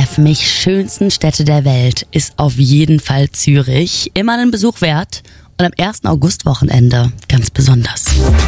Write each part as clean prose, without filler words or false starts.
für mich schönsten Städte der Welt ist auf jeden Fall Zürich. Immer einen Besuch wert und am 1. August-Wochenende ganz besonders.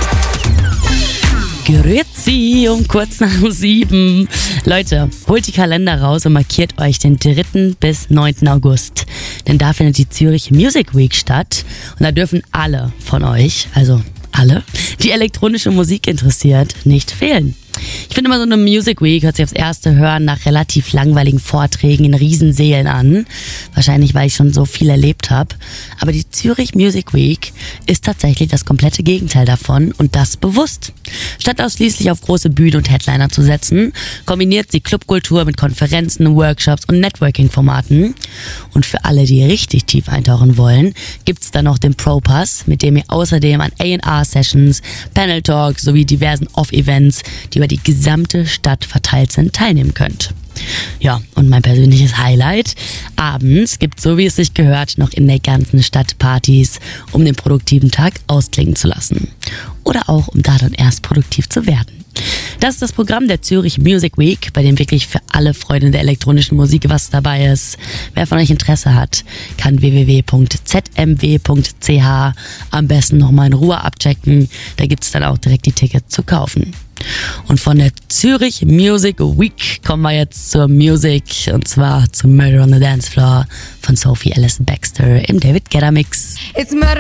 Grüezi um kurz nach 7. Leute, holt die Kalender raus und markiert euch den 3. bis 9. August. Denn da findet die Zürich Music Week statt und da dürfen alle von euch, also alle, die elektronische Musik interessiert, nicht fehlen. Ich finde immer, so eine Music Week hört sich aufs erste Hören nach relativ langweiligen Vorträgen in Riesensälen an. Wahrscheinlich, weil ich schon so viel erlebt habe. Aber die Zürich Music Week ist tatsächlich das komplette Gegenteil davon und das bewusst. Statt ausschließlich auf große Bühnen und Headliner zu setzen, kombiniert sie Clubkultur mit Konferenzen, Workshops und Networking-Formaten. Und für alle, die richtig tief eintauchen wollen, gibt's dann noch den Pro-Pass, mit dem ihr außerdem an A&R-Sessions, Panel-Talks sowie diversen Off-Events, die über die gesamte Stadt verteilt sind, teilnehmen könnt. Ja, und mein persönliches Highlight: abends gibt's, so wie es sich gehört, noch in der ganzen Stadt Partys, um den produktiven Tag ausklingen zu lassen. Oder auch, um da dann erst produktiv zu werden. Das ist das Programm der Zürich Music Week, bei dem wirklich für alle Freunde der elektronischen Musik was dabei ist. Wer von euch Interesse hat, kann www.zmw.ch am besten nochmal in Ruhe abchecken. Da gibt's dann auch direkt die Tickets zu kaufen. Und von der Zürich Music Week kommen wir jetzt zur Musik, und zwar zu Murder on the Dance Floor von Sophie Ellis Bextor im David Guetta Mix. It's murder